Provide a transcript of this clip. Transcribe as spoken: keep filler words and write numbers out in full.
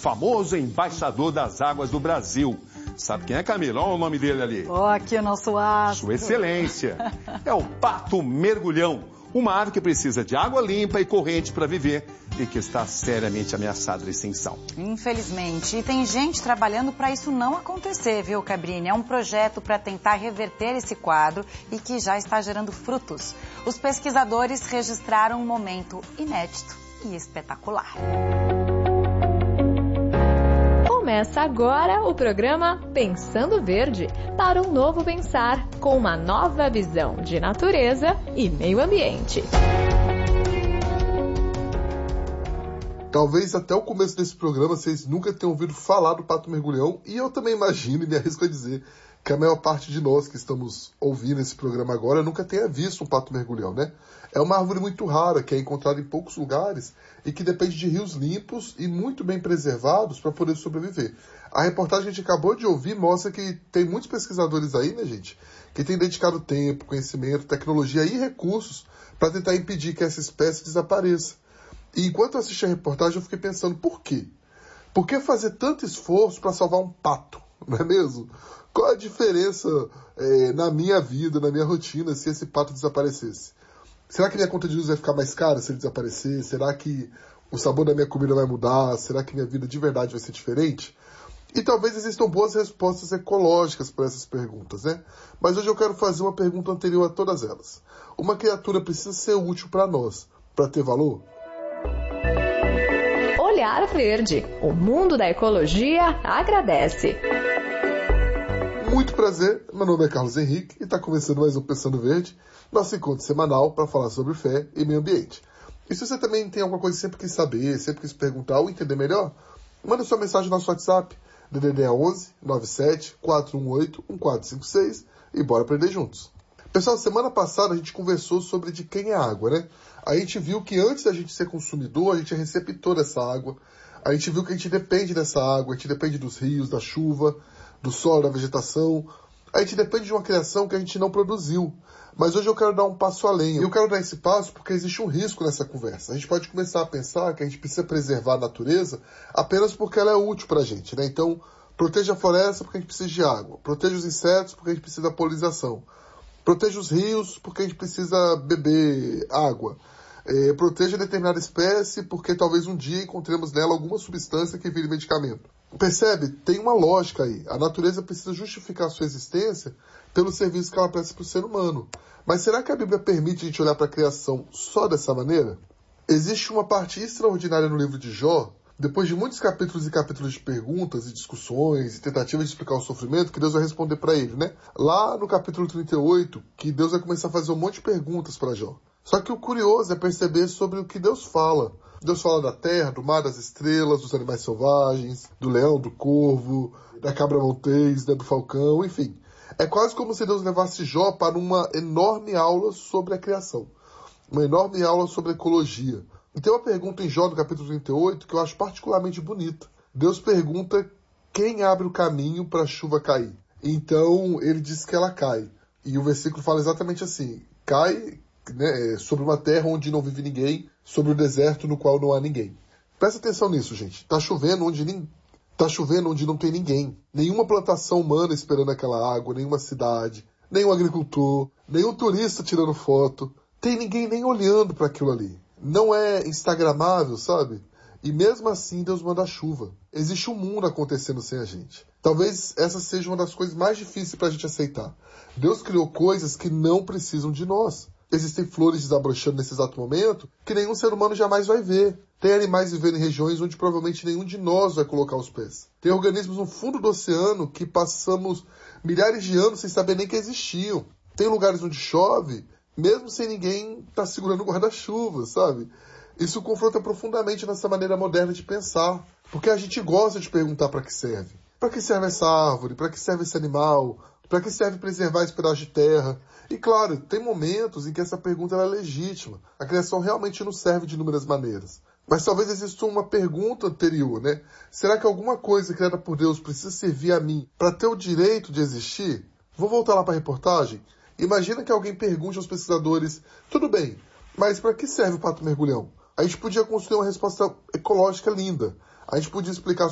famoso embaixador das águas do Brasil. Sabe quem é, Camila? Olha o nome dele ali. Ó, oh, aqui o nosso astro. Sua Excelência. É o pato mergulhão, uma ave que precisa de água limpa e corrente para viver e que está seriamente ameaçada de extinção. Infelizmente. E tem gente trabalhando para isso não acontecer, viu, Cabrini? É um projeto para tentar reverter esse quadro e que já está gerando frutos. Os pesquisadores registraram um momento inédito e espetacular. Começa agora o programa Pensando Verde, para um novo pensar, com uma nova visão de natureza e meio ambiente. Talvez até o começo desse programa vocês nunca tenham ouvido falar do pato mergulhão, e eu também imagino e me arrisco a dizer que a maior parte de nós que estamos ouvindo esse programa agora nunca tenha visto um pato mergulhão, né? É uma árvore muito rara, que é encontrada em poucos lugares e que depende de rios limpos e muito bem preservados para poder sobreviver. A reportagem que a gente acabou de ouvir mostra que tem muitos pesquisadores aí, né, gente, que têm dedicado tempo, conhecimento, tecnologia e recursos para tentar impedir que essa espécie desapareça. E enquanto eu assisti a reportagem, eu fiquei pensando, por quê? Por que fazer tanto esforço para salvar um pato, não é mesmo? Qual a diferença é, na minha vida, na minha rotina, se esse pato desaparecesse? Será que minha conta de luz vai ficar mais cara se ele desaparecer? Será que o sabor da minha comida vai mudar? Será que minha vida de verdade vai ser diferente? E talvez existam boas respostas ecológicas para essas perguntas, né? Mas hoje eu quero fazer uma pergunta anterior a todas elas. Uma criatura precisa ser útil para nós, para ter valor? Olhar Verde, o mundo da ecologia agradece. Muito prazer, meu nome é Carlos Henrique e está começando mais um Pensando Verde, nosso encontro semanal para falar sobre fé e meio ambiente. E se você também tem alguma coisa que sempre quis saber, sempre quis perguntar ou entender melhor, manda sua mensagem no nosso WhatsApp, D D D onze, nove sete, quatro um oito, um quatro cinco seis, e bora aprender juntos. Pessoal, semana passada a gente conversou sobre de quem é a água, né? A gente viu que antes da gente ser consumidor, a gente é receptor dessa água. A gente viu que a gente depende dessa água, a gente depende dos rios, da chuva, do solo, da vegetação. A gente depende de uma criação que a gente não produziu. Mas hoje eu quero dar um passo além. Eu quero dar esse passo porque existe um risco nessa conversa. A gente pode começar a pensar que a gente precisa preservar a natureza apenas porque ela é útil para a gente, né? Então, proteja a floresta porque a gente precisa de água. Proteja os insetos porque a gente precisa da polinização. Proteja os rios porque a gente precisa beber água. É, proteja determinada espécie porque talvez um dia encontremos nela alguma substância que vire medicamento. Percebe? Tem uma lógica aí. A natureza precisa justificar a sua existência pelo serviço que ela presta para o ser humano. Mas será que a Bíblia permite a gente olhar para a criação só dessa maneira? Existe uma parte extraordinária no livro de Jó, depois de muitos capítulos e capítulos de perguntas e discussões e tentativas de explicar o sofrimento, que Deus vai responder para ele, né? Lá no capítulo trinta e oito, que Deus vai começar a fazer um monte de perguntas para Jó. Só que o curioso é perceber sobre o que Deus fala. Deus fala da terra, do mar, das estrelas, dos animais selvagens, do leão, do corvo, da cabra montês, né, do falcão, enfim. É quase como se Deus levasse Jó para uma enorme aula sobre a criação. Uma enorme aula sobre ecologia. E tem uma pergunta em Jó, no capítulo trinta e oito, que eu acho particularmente bonita. Deus pergunta quem abre o caminho para a chuva cair. Então, ele diz que ela cai. E o versículo fala exatamente assim: cai, né, sobre uma terra onde não vive ninguém, sobre o deserto no qual não há ninguém. Presta atenção nisso, gente. Tá chovendo onde, nin... tá chovendo onde não tem ninguém. Nenhuma plantação humana esperando aquela água, nenhuma cidade, nenhum agricultor, nenhum turista tirando foto. Tem ninguém nem olhando para aquilo ali. Não é instagramável, sabe? E mesmo assim Deus manda a chuva. Existe um mundo acontecendo sem a gente. Talvez essa seja uma das coisas mais difíceis para a gente aceitar. Deus criou coisas que não precisam de nós. Existem flores desabrochando nesse exato momento que nenhum ser humano jamais vai ver. Tem animais vivendo em regiões onde provavelmente nenhum de nós vai colocar os pés. Tem organismos no fundo do oceano que passamos milhares de anos sem saber nem que existiam. Tem lugares onde chove, mesmo sem ninguém estar segurando o guarda-chuva, sabe? Isso confronta profundamente nossa maneira moderna de pensar. Porque a gente gosta de perguntar para que serve. Para que serve essa árvore? Para que serve esse animal? Para que serve preservar esse pedaço de terra? E claro, tem momentos em que essa pergunta é legítima. A criação realmente nos serve de inúmeras maneiras. Mas talvez exista uma pergunta anterior, né? Será que alguma coisa criada por Deus precisa servir a mim para ter o direito de existir? Vou voltar lá para a reportagem. Imagina que alguém pergunte aos pesquisadores: tudo bem, mas para que serve o pato mergulhão? A gente podia construir uma resposta ecológica linda. A gente podia explicar